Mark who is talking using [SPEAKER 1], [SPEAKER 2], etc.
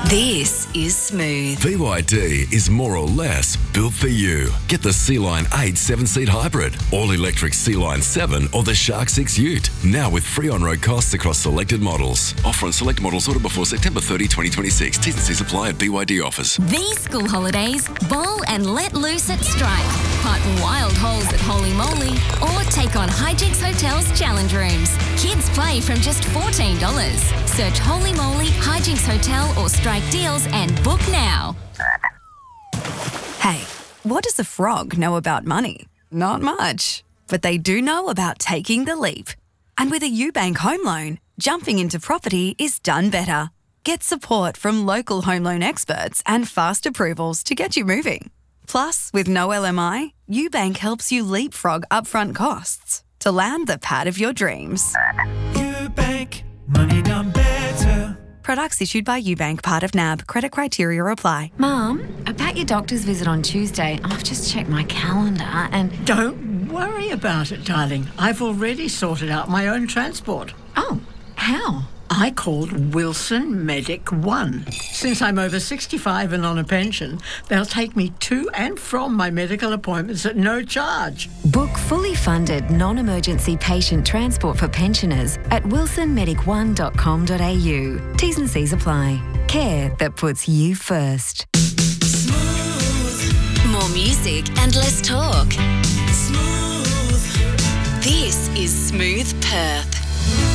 [SPEAKER 1] This is Smooth.
[SPEAKER 2] BYD is more or less built for you. Get the Sea-Line 8 7-seat hybrid, all-electric Sea-Line 7 or the Shark 6 Ute. Now with free on-road costs across selected models. Offer on select models ordered before September 30, 2026. T's and C's apply at BYD offers.
[SPEAKER 3] These school holidays, bowl and let loose at Strike. Putt wild holes at Holy Moly or take on Hijinks Hotel's challenge rooms. Kids play from just $14. Search Holy Moly, Hijinks Hotel or Strike Deals and book now.
[SPEAKER 1] Hey, what does a frog know about money? Not much. But they do know about taking the leap. And with a UBank home loan, jumping into property is done better. Get support from local home loan experts and fast approvals to get you moving. Plus, with no LMI, UBank helps you leapfrog upfront costs to land the pad of your dreams.
[SPEAKER 4] UBank, money done better.
[SPEAKER 1] Products issued by UBank, part of NAB. Credit criteria apply.
[SPEAKER 5] Mum, about your doctor's visit on Tuesday, I've just checked my calendar and...
[SPEAKER 6] Don't worry about it, darling. I've already sorted out my own transport.
[SPEAKER 5] Oh, how?
[SPEAKER 6] I called Wilson Medic One. Since I'm over 65 and on a pension, they'll take me to and from my medical appointments at no charge.
[SPEAKER 5] Book fully funded non-emergency patient transport for pensioners at wilsonmedic1.com.au. T's and C's apply. Care that puts you first.
[SPEAKER 1] More music and less talk.
[SPEAKER 4] Smooth.
[SPEAKER 1] This is Smooth Perth.